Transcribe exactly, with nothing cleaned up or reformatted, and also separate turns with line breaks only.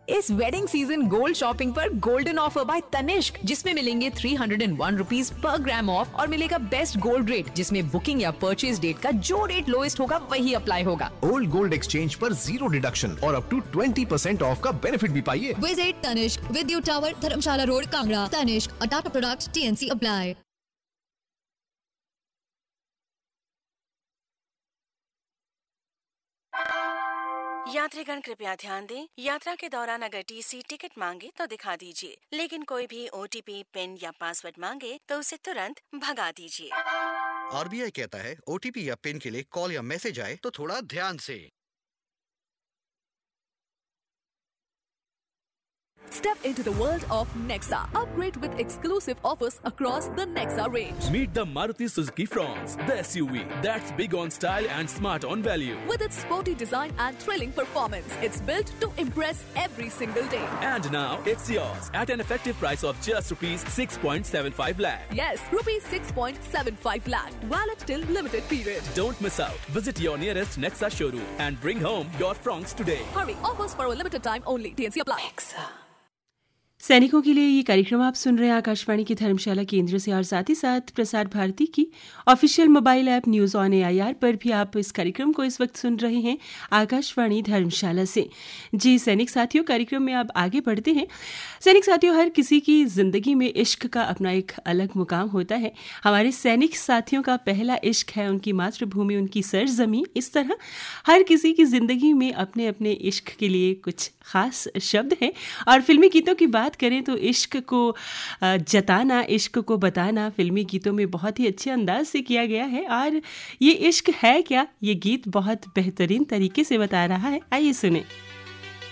इस wedding season gold shopping पर golden offer bye Tanishq, जिसमें मिलेंगे three hundred and one rupees per gram of और मिलेगा बेस्ट गोल्ड रेट, जिसमें बुकिंग या परचेज डेट का जो रेट लोएस्ट होगा वही अप्लाई होगा।
ओल्ड गोल्ड एक्सचेंज पर जीरो डिडक्शन और up to twenty percent of का बेनिफिट भी पाइए।
विजिट तनिष्क, विद्युत टावर, धर्मशाला रोड, कांगड़ा। तनिष्क, अ Tata product, T N C apply.
यात्रीगण कृपया ध्यान दें, यात्रा के दौरान अगर टीसी टिकट मांगे तो दिखा दीजिए, लेकिन कोई भी ओटीपी, पिन या पासवर्ड मांगे तो उसे तुरंत भगा दीजिए।
आरबीआई कहता है ओटीपी या पिन के लिए कॉल या मैसेज आए तो थोड़ा ध्यान से।
Step into the world of Nexa. Upgrade with exclusive offers across the Nexa range.
Meet the Maruti Suzuki Fronx, the S U V that's big on style and smart on value.
With its sporty design and thrilling performance, it's built to impress every single day.
And now it's yours at an effective price of just rupees six point seven five lakh.
Yes, rupees six point seven five lakh. Valid till limited period.
Don't miss out. Visit your nearest Nexa showroom and bring home your Fronx today.
Hurry, offers for a limited time only. T N C apply.
Nexa.
सैनिकों के लिए ये कार्यक्रम आप सुन रहे हैं आकाशवाणी की धर्मशाला केंद्र से और साथ ही साथ प्रसार भारती की official mobile app news on AIR पर भी आप इस कार्यक्रम को इस वक्त सुन रहे हैं आकाशवाणी धर्मशाला से। जी सैनिक साथियों, कार्यक्रम में आप आगे बढ़ते हैं। सैनिक साथियों, हर किसी की ज़िंदगी में इश्क का अपना एक अलग मुकाम होता है। हमारे सैनिक साथियों का पहला इश्क है उनकी मातृभूमि, उनकी सरजमीं। इस तरह हर किसी की ज़िंदगी में अपने अपने इश्क के लिए कुछ ख़ास शब्द हैं। और फिल्मी गीतों की बात करें तो इश्क को जताना, इश्क को बताना फिल्मी गीतों में बहुत ही अच्छे अंदाज से किया गया है। और ये इश्क है क्या, ये गीत बहुत बेहतरीन तरीके से बता रहा है। आइए सुने।